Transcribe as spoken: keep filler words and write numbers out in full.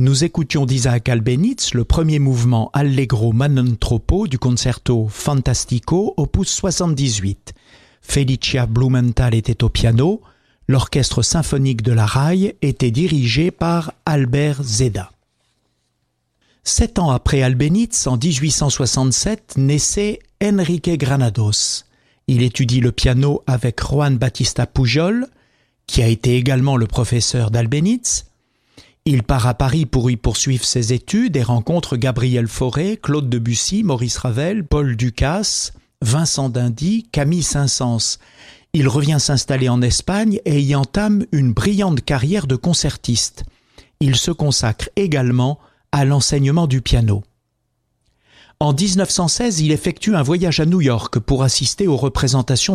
nous écoutions d'Isaac Albéniz le premier mouvement Allegro man troppo du concerto Fantastico opus soixante-dix-huit. Felicia Blumenthal était au piano, l'orchestre symphonique de la R A I était dirigé par Albert Zeda. Sept ans après Albéniz, en dix-huit cent soixante-sept, naissait Enrique Granados. Il étudie le piano avec Juan Bautista Pujol, qui a été également le professeur d'Albéniz. Il part à Paris pour y poursuivre ses études et rencontre Gabriel Fauré, Claude Debussy, Maurice Ravel, Paul Dukas, Vincent d'Indy, Camille Saint-Saëns. Il revient s'installer en Espagne et y entame une brillante carrière de concertiste. Il se consacre également à l'enseignement du piano. En dix-neuf cent seize, il effectue un voyage à New York pour assister aux représentations